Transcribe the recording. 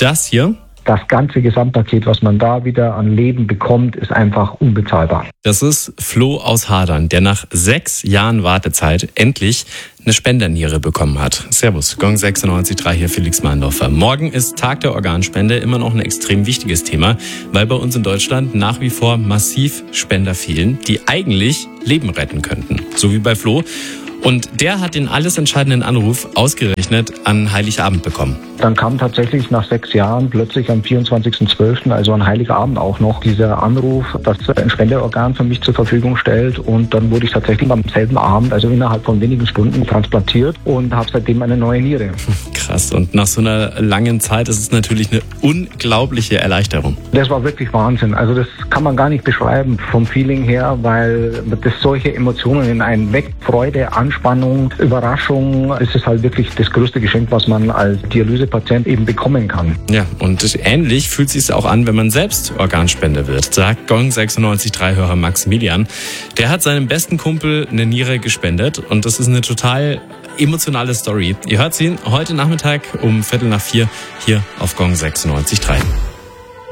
das hier? Das ganze Gesamtpaket, was man da wieder an Leben bekommt, ist einfach unbezahlbar. Das ist Flo aus Hadern, der nach 6 Jahren Wartezeit endlich eine Spenderniere bekommen hat. Servus, Gong 96.3 hier, Felix Mahndorfer. Morgen ist Tag der Organspende, immer noch ein extrem wichtiges Thema, weil bei uns in Deutschland nach wie vor massiv Spender fehlen, die eigentlich Leben retten könnten. So wie bei Flo. Und der hat den alles entscheidenden Anruf ausgerechnet an Heiligabend bekommen. Dann kam tatsächlich nach 6 Jahren plötzlich am 24.12., also an Heiligabend auch noch, dieser Anruf, dass ein Spenderorgan für mich zur Verfügung stellt. Und dann wurde ich tatsächlich am selben Abend, also innerhalb von wenigen Stunden, transplantiert und habe seitdem eine neue Niere. Krass. Und nach so einer langen Zeit ist es natürlich eine unglaubliche Erleichterung. Das war wirklich Wahnsinn. Also das kann man gar nicht beschreiben vom Feeling her, weil das solche Emotionen in einen weckt. Freude, Anspannung, Überraschung. Es ist halt wirklich das größte Geschenk, was man als Dialysepatient eben bekommen kann. Ja, und ähnlich fühlt es sich auch an, wenn man selbst Organspender wird, sagt Gong 96.3-Hörer Maximilian. Der hat seinem besten Kumpel eine Niere gespendet und das ist eine total emotionale Story. Ihr hört sie heute Nachmittag um 3:15 hier auf Gong 96.3.